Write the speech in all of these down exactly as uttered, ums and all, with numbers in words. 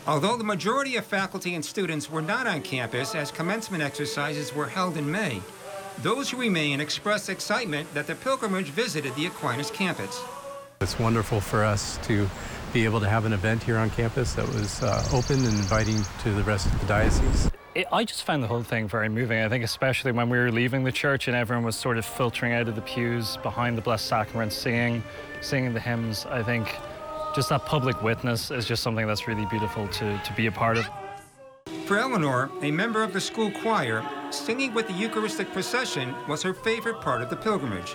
Although the majority of faculty and students were not on campus as commencement exercises were held in May, those who remain expressed excitement that the pilgrimage visited the Aquinas campus. It's wonderful for us to be able to have an event here on campus that was uh, open and inviting to the rest of the diocese. It, I just found the whole thing very moving. I think especially when we were leaving the church and everyone was sort of filtering out of the pews behind the Blessed Sacrament, singing, singing the hymns. I think just that public witness is just something that's really beautiful to, to be a part of. For Eleanor, a member of the school choir, singing with the Eucharistic procession was her favorite part of the pilgrimage.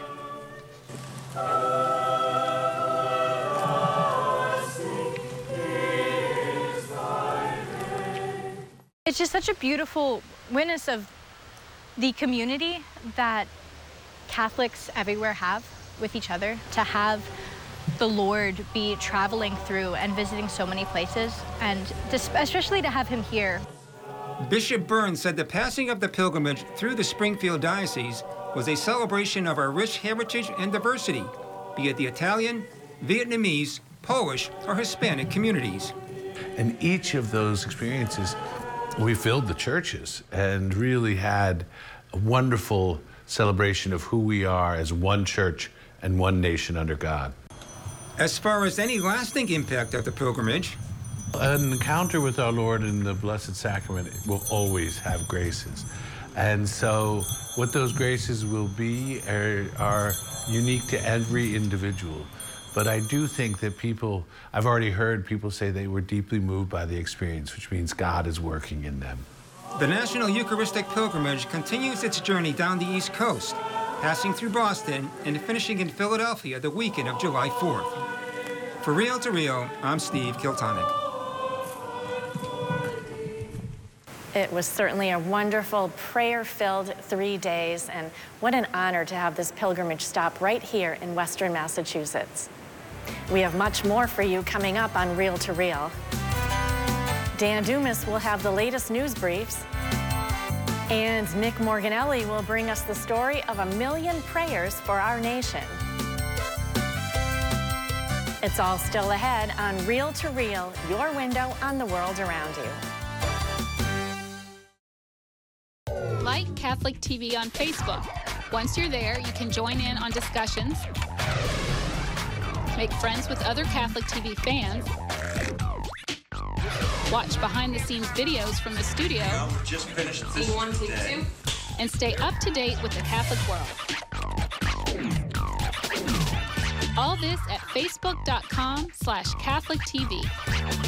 It's just such a beautiful witness of the community that Catholics everywhere have with each other, to have the Lord be traveling through and visiting so many places, and especially to have him here. Bishop Burns said the passing of the pilgrimage through the Springfield Diocese was a celebration of our rich heritage and diversity, be it the Italian, Vietnamese, Polish, or Hispanic communities. In each of those experiences, we filled the churches and really had a wonderful celebration of who we are as one church and one nation under God. As far as any lasting impact of the pilgrimage, an encounter with our Lord in the Blessed Sacrament will always have graces. And so what those graces will be are, are unique to every individual. But I do think that people, I've already heard people say they were deeply moved by the experience, which means God is working in them. The National Eucharistic Pilgrimage continues its journey down the East Coast, passing through Boston and finishing in Philadelphia the weekend of July fourth. For Real to Real, I'm Steve Kiltonic. It was certainly a wonderful, prayer-filled three days, and what an honor to have this pilgrimage stop right here in Western Massachusetts. We have much more for you coming up on Real to Real. Dan Dumas will have the latest news briefs, and Nick Morganelli will bring us the story of a million prayers for our nation. It's all still ahead on Real to Real, your window on the world around you. Like Catholic T V on Facebook. Once you're there, you can join in on discussions, make friends with other Catholic T V fans, watch behind-the-scenes videos from the studio, just finished this one, two, two, and stay up to date with the Catholic world. All this at facebook dot com slash Catholic T V.